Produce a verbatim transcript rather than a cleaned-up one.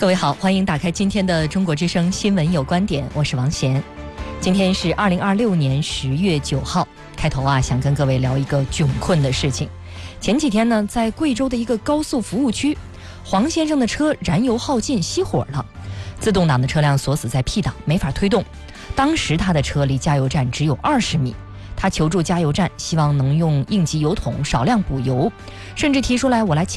各位好，欢迎打开今天的中国之声新闻有观点，我是王贤。今天是二零二六年十月九号，开头啊，想跟各位聊一个窘困的事情。前几天呢，在贵州的一个高速服务区，黄先生的车燃油耗尽熄火了，自动挡的车辆锁死在 P 档，没法推动。当时他的车离加油站只有二十米，他求助加油站，希望能用应急油桶少量补油，甚至提出来我来